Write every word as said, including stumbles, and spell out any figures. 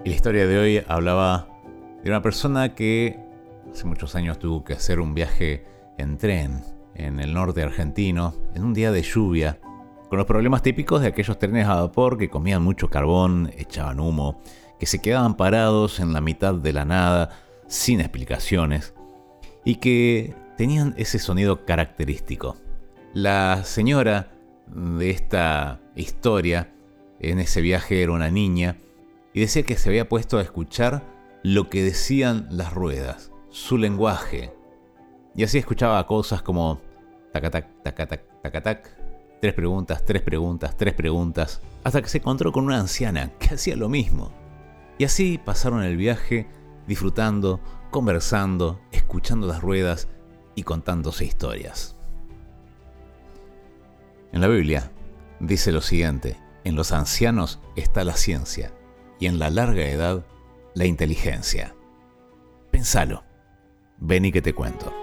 Y la historia de hoy hablaba de una persona que hace muchos años tuvo que hacer un viaje en tren en el norte argentino, en un día de lluvia, con los problemas típicos de aquellos trenes a vapor que comían mucho carbón, echaban humo, que se quedaban parados en la mitad de la nada, sin explicaciones, y que tenían ese sonido característico. La señora de esta historia en ese viaje era una niña y decía que se había puesto a escuchar lo que decían las ruedas, su lenguaje. Y así escuchaba cosas como tacatac, tacatac, tacatac, tres preguntas, tres preguntas, tres preguntas, hasta que se encontró con una anciana que hacía lo mismo. Y así pasaron el viaje disfrutando, conversando, escuchando las ruedas y contándose historias. En la Biblia dice lo siguiente: en los ancianos está la ciencia y en la larga edad la inteligencia. Pensalo. Ven y que te cuento.